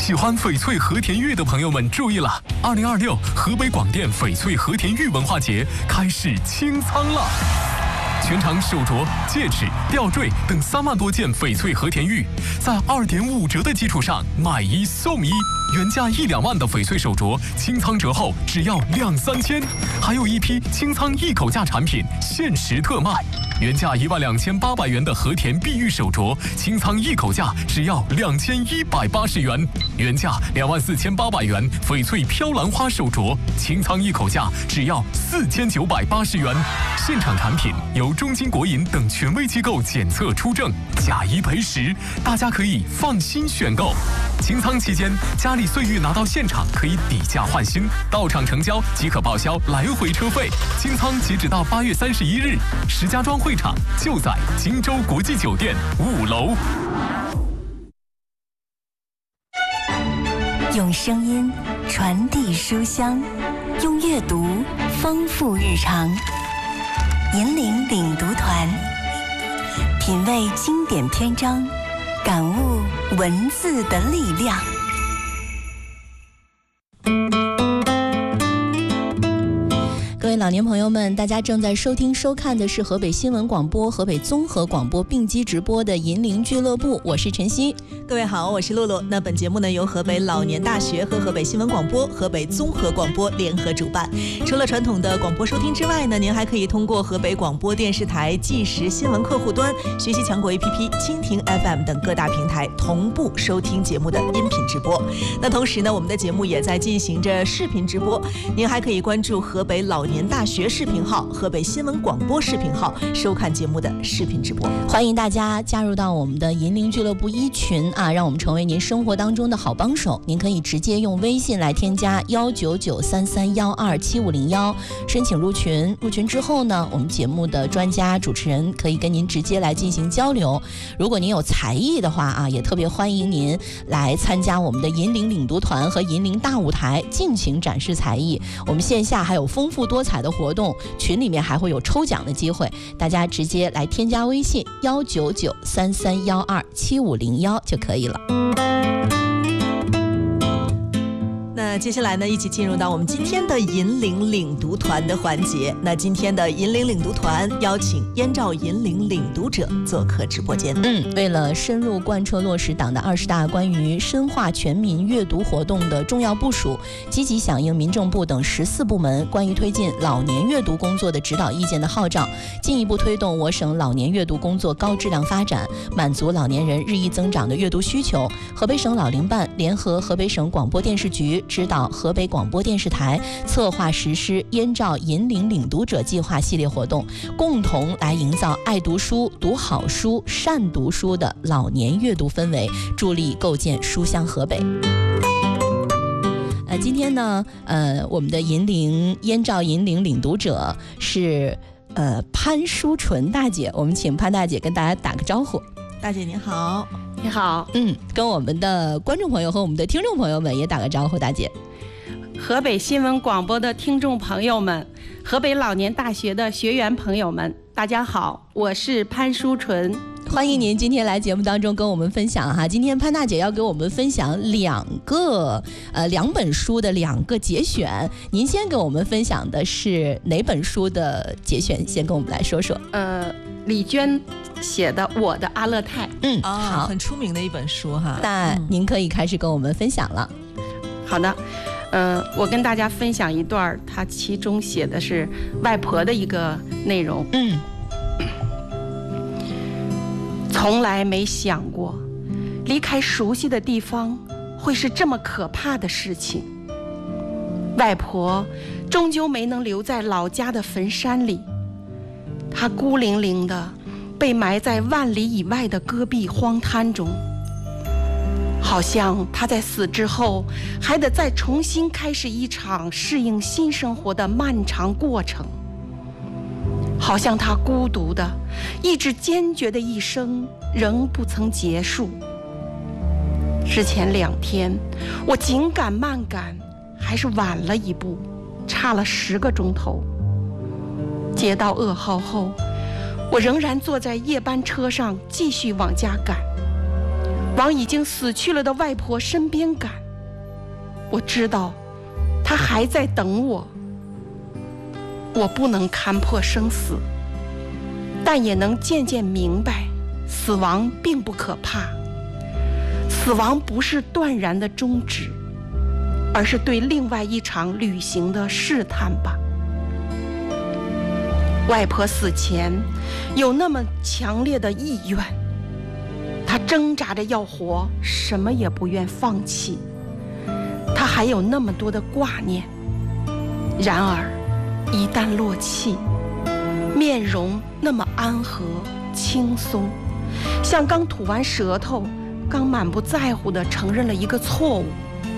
喜欢翡翠和田玉的朋友们注意了，2026河北广电翡翠和田玉文化节开始清仓了。全场手镯、戒指、吊坠等3万多件翡翠和田玉，在2.5折的基础上买1送1，原价1-2万的翡翠手镯，清仓折后只要2-3千，还有一批清仓一口价产品限时特卖，原价12800元的和田碧玉手镯，清仓一口价只要2180元，原价24800元翡翠飘兰花手镯，清仓一口价只要4980元，现场产品由中金国银等权威机构检测出证，假1赔10，大家可以放心选购。清仓期间，佳丽岁月拿到现场可以抵价换新，到场成交即可报销来回车费。清仓截止到8月31日，石家庄会场就在荆州国际酒店5楼。 用声音传递书香，用阅读丰富日常。引领领读团，品味经典篇章，感悟文字的力量。各位老年朋友们，大家正在收听收看的是河北新闻广播、河北综合广播并机直播的银铃俱乐部，我是晨曦。 各位好，我是露露。那本节目呢由河北老年大学和河北新闻广播、河北综合广播联合主办。除了传统的广播收听之外呢，您还可以通过河北广播电视台即时新闻客户端、学习强国 APP、蜻蜓 FM 等各大平台同步收听节目的音频直播。那同时呢，我们的节目也在进行着视频直播，您还可以关注河北老年大学视频号、河北新闻广播视频号收看节目的视频直播。 欢迎大家加入到我们的银铃俱乐部1群啊，让我们成为您生活当中的好帮手。您可以直接用微信来添加19933127501申请入群。入群之后呢，我们节目的专家主持人可以跟您直接来进行交流。如果您有才艺的话啊，也特别欢迎您来参加我们的银铃领读团和银铃大舞台，尽情展示才艺。我们线下还有丰富多彩的活动，群里面还会有抽奖的机会，大家直接来添加微信19933127501就可以了。 那接下来呢，一起进入到我们今天的银铃领读团的环节。那今天的银铃领读团邀请燕赵银铃领读者做客直播间。 为了深入贯彻落实党的20大关于深化全民阅读活动的重要部署，积极响应民政部等14部门关于推进老年阅读工作的指导意见的号召，进一步推动我省老年阅读工作高质量发展，满足老年人日益增长的阅读需求，河北省老龄办联合河北省广播电视局指导河北广播电视台策划实施燕赵银铃领读者计划系列活动，共同来营造爱读书、读好书、善读书的老年阅读氛围，助力构建书香河北。今天呢，我们的燕赵银铃领读者是潘淑纯大姐，我们请潘大姐跟大家打个招呼。 大姐您好。 你好。 跟我们的观众朋友和我们的听众朋友们也打个招呼。大姐。 河北新闻广播的听众朋友们，河北老年大学的学员朋友们，大家好，我是潘淑纯。 欢迎您今天来节目当中跟我们分享哈。今天潘大姐要给我们分享两本书的2个节选，您先给我们分享的是哪本书的节选？先跟我们来说说。 李娟写的《我的阿勒泰》。 好， 很出名的一本书哈。 那您可以开始跟我们分享了。 好的，我跟大家分享一段，它其中写的是外婆的一个内容。从来没想过，离开熟悉的地方会是这么可怕的事情。外婆终究没能留在老家的坟山里，她孤零零地被埋在万里以外的戈壁荒滩中，好像她在死之后还得再重新开始一场适应新生活的漫长过程，好像她孤独的、意志坚决的一生仍不曾结束。之前2天，我紧赶慢赶，还是晚了一步，差了10个钟头。接到噩耗后，我仍然坐在夜班车上继续往家赶。 往已经死去了的外婆身边赶。我知道她还在等我。我不能看破生死，但也能渐渐明白，死亡并不可怕。死亡不是断然的终止，而是对另外一场旅行的试探吧。外婆死前有那么强烈的意愿，她挣扎着要活，什么也不愿放弃。她还有那么多的挂念，然而一旦落气，面容那么安和轻松，像刚吐完舌头，刚满不在乎地承认了一个错误。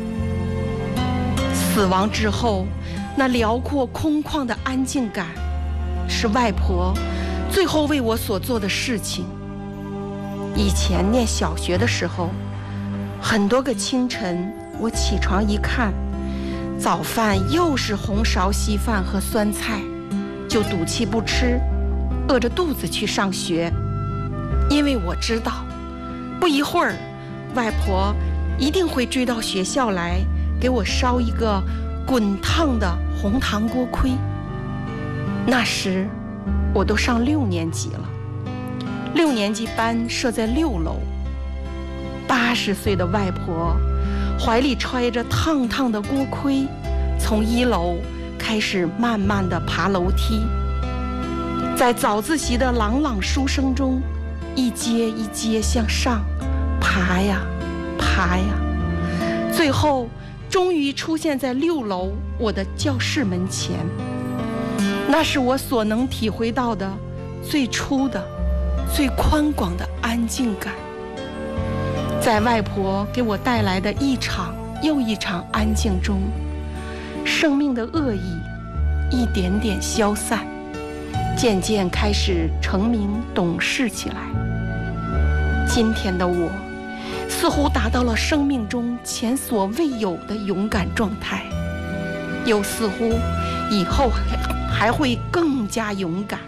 死亡之后，那辽阔空旷的安静感，是外婆最后为我所做的事情。以前念小学的时候，很多个清晨，我起床一看，早饭又是红苕稀饭和酸菜，就赌气不吃，饿着肚子去上学。因为我知道，不一会儿，外婆一定会追到学校来，给我烧一个滚烫的红糖锅盔。那时我都上6年级了，6年级班设在6楼。80岁的外婆怀里揣着烫烫的锅盔，从1楼开始慢慢地爬楼梯，在早自习的朗朗书声中，一阶一阶向上爬呀爬呀，最后终于出现在6楼我的教室门前。那是我所能体会到的最初的、最宽广的安静感。在外婆给我带来的一场又一场安静中，生命的恶意一点点消散，渐渐开始成明懂事起来。今天的我似乎达到了生命中前所未有的勇敢状态，又似乎以后还会更加勇敢。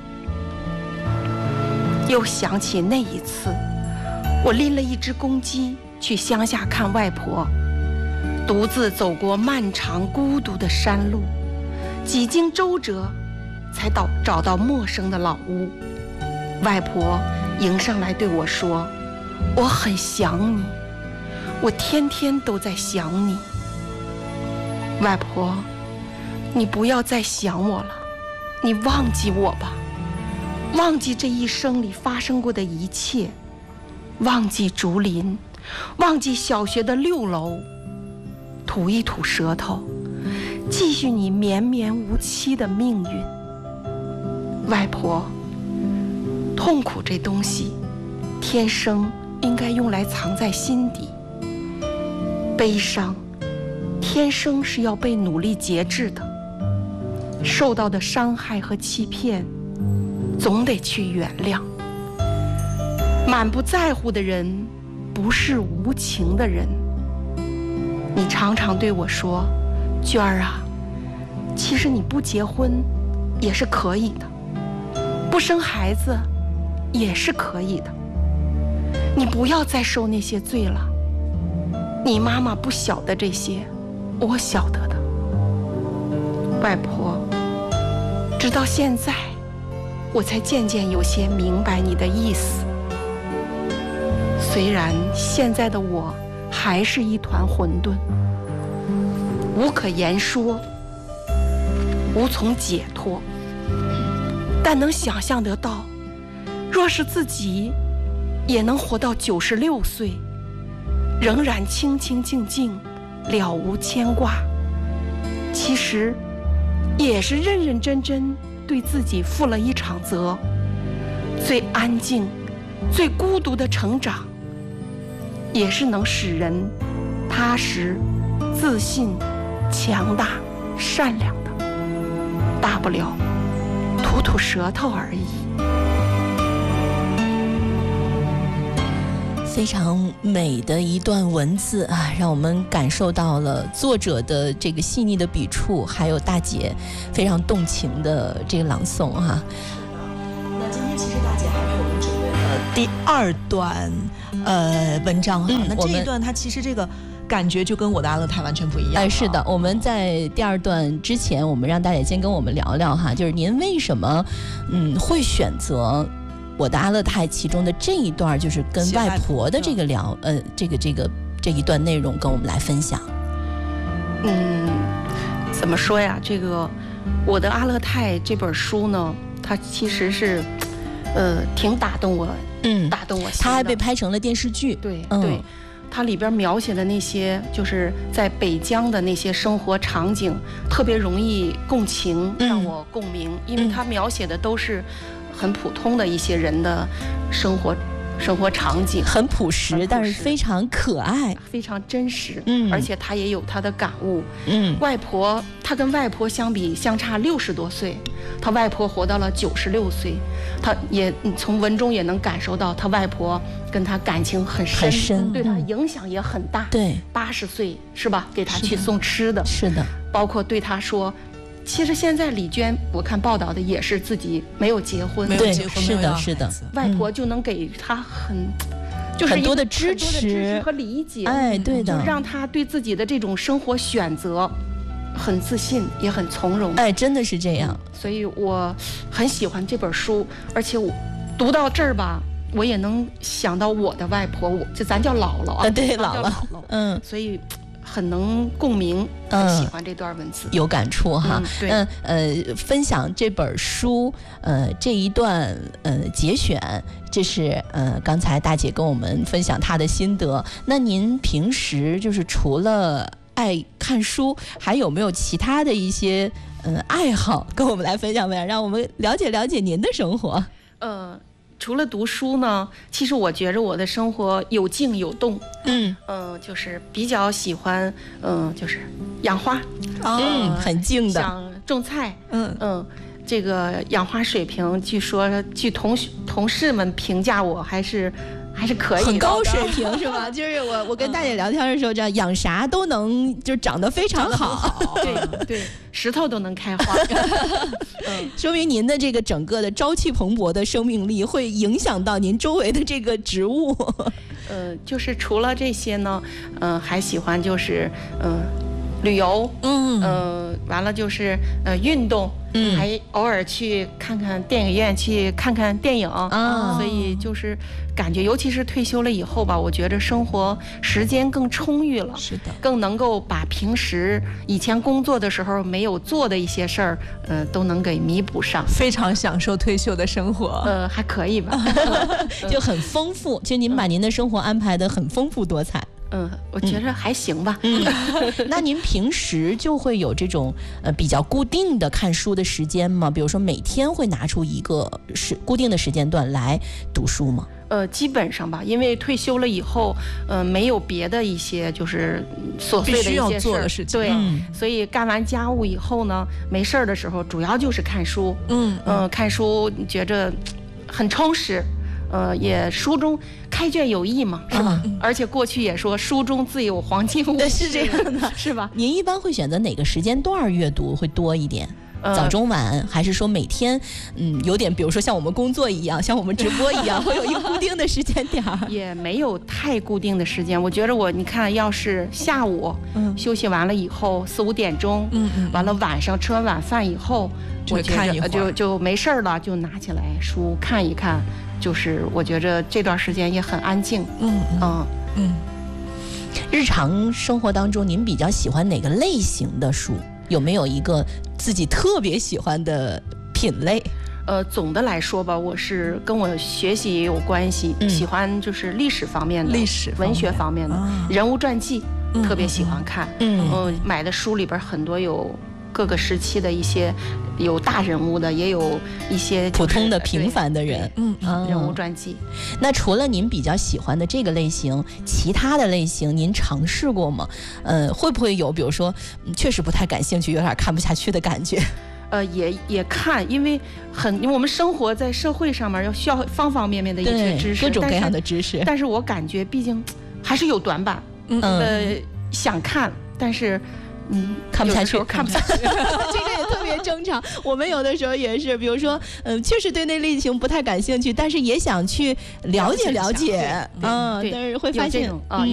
又想起那一次，我拎了一只公鸡去乡下看外婆，独自走过漫长孤独的山路，几经周折才找到陌生的老屋。外婆迎上来对我说：“我很想你，我天天都在想你。外婆，你不要再想我了，你忘记我吧，忘记这一生里发生过的一切，忘记竹林，忘记小学的6楼，吐一吐舌头，继续你绵绵无期的命运。外婆，痛苦这东西，天生应该用来藏在心底。悲伤，天生是要被努力节制的。受到的伤害和欺骗，总得去原谅。满不在乎的人，不是无情的人。你常常对我说：“娟儿啊，其实你不结婚也是可以的，不生孩子也是可以的。你不要再受那些罪了。你妈妈不晓得这些，我晓得的。外婆，直到现在，我才渐渐有些明白你的意思。虽然现在的我还是一团混沌，无可言说，无从解脱，但能想象得到，若是自己也能活到96岁，仍然清清静静，了无牵挂，其实也是认认真真对自己负了一场责。最安静、最孤独的成长，也是能使人踏实、自信、强大、善良的。大不了吐吐舌头而已。 非常美的一段文字啊，让我们感受到了作者的这个细腻的笔触，还有大姐非常动情的这个朗诵哈。 那今天其实大姐还为我们准备了第2段文章哈。那我们这一段它其实这个感觉就跟我的阿勒泰完全不一样。 是的，我们在第二段之前，我们让大姐先跟我们聊聊哈，就是您为什么会选择我的阿勒泰其中的这一段，就是跟外婆的这个聊这一段内容跟我们来分享。 怎么说呀？这个我的阿勒泰这本书呢，它其实是挺打动我，打动我心的。 它还被拍成了电视剧。 对，它里边描写的那些就是在北疆的那些生活场景，特别容易共情，让我共鸣，因为它描写的都是很普通的一些人的生活场景， 很朴实，但是非常可爱， 非常真实。而且他也有他的感悟。外婆，他跟外婆相比相差60多岁，他外婆活到了96岁，他也从文中也能感受到他外婆跟他感情很深，对他影响也很大。对，80岁是吧？给他去送吃的，是的，包括对他说。其实现在李娟，我看报道的也是自己没有结婚， 是的， 外婆就能给她很多的支持和理解， 对的， 就让她对自己的这种生活选择很自信，也很从容， 真的是这样。 所以我很喜欢这本书，而且我读到这儿吧，我也能想到我的外婆，就咱叫姥姥啊， 对，姥姥， 所以。很能共鸣，很喜欢这段文字， 有感触哈。 对， 分享这本书，这一段节选，这是刚才大姐跟我们分享她的心得。那您平时就是除了爱看书，还有没有其他的一些爱好跟我们来分享分享，让我们了解了解您的生活？ 除了读书呢，其实我觉着我的生活有静有动，就是比较喜欢，就是养花， 很静的， 想种菜，这个养花水平，据说据同事们评价我还是可以的， 很高水平是吧？就是我跟大姐聊天的时候，这样养啥都能就长得非常好， 对，石头都能开花， 说明您的这个整个的朝气蓬勃的生命力会影响到您周围的这个植物。 就是除了这些呢，还喜欢就是旅游，完了就是运动，还偶尔去看看电影院，去看看电影，所以就是感觉，尤其是退休了以后吧，我觉着生活时间更充裕了， 是的， 更能够把平时以前工作的时候没有做的一些事儿，都能给弥补上， 非常享受退休的生活， 还可以吧， 就很丰富。其实您把您的生活安排得很丰富多彩。 我觉着还行吧。 那您平时就会有这种比较固定的看书的时间吗？比如说每天会拿出一个固定的时间段来读书吗？ 基本上吧，因为退休了以后，没有别的一些就是琐碎的一些做的事情， 对，所以干完家务以后呢，没事儿的时候，主要就是看书，看书觉着很充实。也书中开卷有益嘛，是吧？而且过去也说书中自有黄金屋， 是这样的， 是吧？ 您一般会选择哪个时间段阅读会多一点？早中晚，还是说每天有点比如说像我们工作一样，像我们直播一样，会有一个固定的时间点？ 也没有太固定的时间。我觉得你看，要是下午休息完了以后4、5点钟，完了晚上吃完晚饭以后，我看一会儿就没事了，就拿起来书看一看。就是我觉着这段时间也很安静。 日常生活当中，您比较喜欢哪个类型的书？有没有一个自己特别喜欢的品类？ 总的来说吧，我是跟我学习也有关系，喜欢就是历史方面的、文学方面的、人物传记，特别喜欢看。买的书里边很多有各个时期的一些。有大人物的，也有一些普通的平凡的人， 人物传记。 那除了您比较喜欢的这个类型，其他的类型您尝试过吗？会不会有比如说确实不太感兴趣，有点看不下去的感觉？ 也看，因为我们生活在社会上面，需要方方面面的一些知识， 各种各样的知识。 但是我感觉毕竟还是有短板。想看，但是看不下去， 看不下去， 这个也特别正常。我们有的时候也是，比如说，确实对那类型不太感兴趣，但是也想去了解了解，但是会发现，